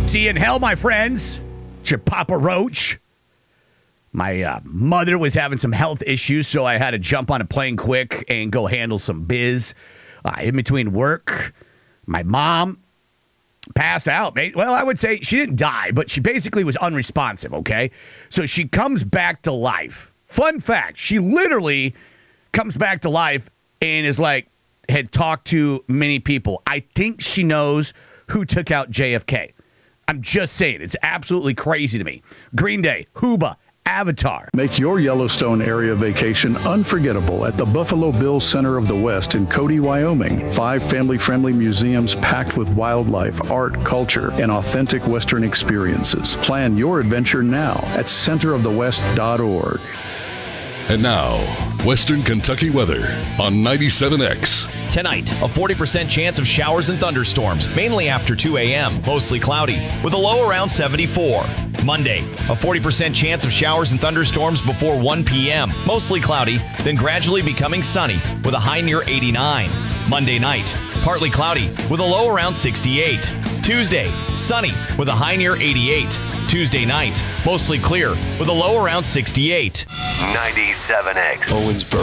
See you in hell, my friends. It's your Papa Roach. My mother was having some health issues, so I had to jump on a plane quick and go handle some biz. In between work, my mom passed out. Well, I would say she didn't die, but she basically was unresponsive, okay? So she comes back to life. Fun fact, she literally comes back to life and is like, had talked to many people. I think she knows who took out JFK. I'm just saying, it's absolutely crazy to me. Green Day, Huba, Avatar. Make your Yellowstone area vacation unforgettable at the Buffalo Bills Center of the West in Cody, Wyoming. 5 family-friendly museums packed with wildlife, art, culture, and authentic Western experiences. Plan your adventure now at centerofthewest.org. And now, Western Kentucky weather on 97X. Tonight, a 40% chance of showers and thunderstorms, mainly after 2 a.m., mostly cloudy, with a low around 74. Monday, a 40% chance of showers and thunderstorms before 1 p.m., mostly cloudy, then gradually becoming sunny, with a high near 89. Monday night, partly cloudy, with a low around 68. Tuesday, sunny, with a high near 88. Tuesday night, mostly clear, with a low around 68. 97X. Owensboro.